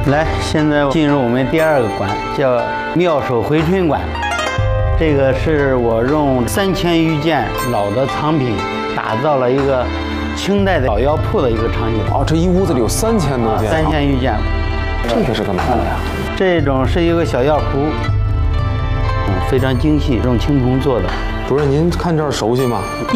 来，现在进入我们第二个馆，叫妙手回春馆。这个是我用3000余件老的藏品打造了一个清代的老药铺的一个场景。 哦，这一屋子里有3000多件。 3000余件。 这个是干嘛的呀？ 这种是一个小药壶，非常精细，用青铜做的。 主任，您看这儿熟悉吗？